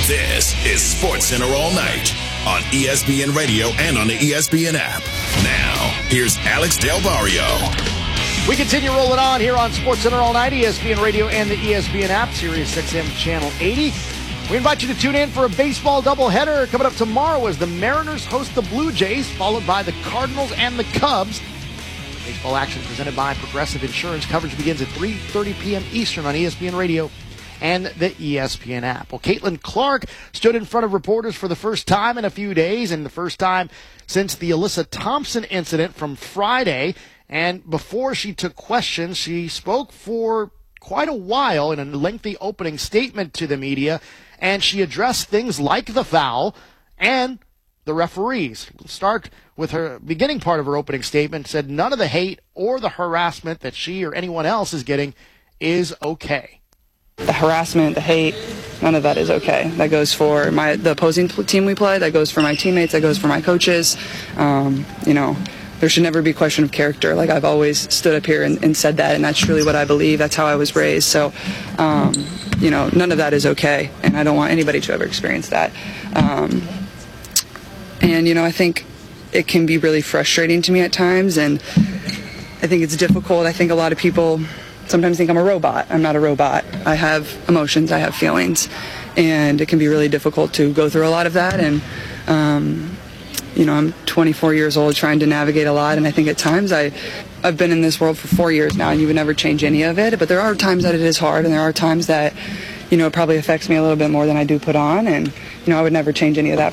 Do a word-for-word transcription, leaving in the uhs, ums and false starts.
This is SportsCenter All Night on E S P N Radio and on the E S P N app. Now, here's Alex Del Barrio. We continue rolling on here on SportsCenter All Night, E S P N Radio and the E S P N app, Sirius X M Channel eighty. We invite you to tune in for a baseball doubleheader coming up tomorrow as the Mariners host the Blue Jays, followed by the Cardinals and the Cubs. Baseball action presented by Progressive Insurance. Coverage begins at three thirty p.m. Eastern on E S P N Radio and the E S P N app. Well, Caitlin Clark stood in front of reporters for the first time in a few days, and the first time since the Alyssa Thompson incident from Friday. And before she took questions, she spoke for quite a while in a lengthy opening statement to the media, and she addressed things like the foul and the referees. We'll start with her beginning part of her opening statement, said none of the hate or the harassment that she or anyone else is getting is okay. The harassment, the hate, none of that is okay. That goes for my the opposing team we play, that goes for my teammates, that goes for my coaches. Um, you know, there should never be a question of character. Like, I've always stood up here and, and said that, and that's truly what I believe. That's how I was raised. So, um, you know, none of that is okay, and I don't want anybody to ever experience that. Um, and, you know, I think it can be really frustrating to me at times, and I think it's difficult. I think a lot of people sometimes think I'm a robot. I'm not a robot. I have emotions. I have feelings, and it can be really difficult to go through a lot of that. And, um, you know, I'm twenty-four years old trying to navigate a lot, and I think at times I, I've been in this world for four years now, and you would never change any of it. But there are times that it is hard, and there are times that, you know, it probably affects me a little bit more than I do put on, and, you know, I would never change any of that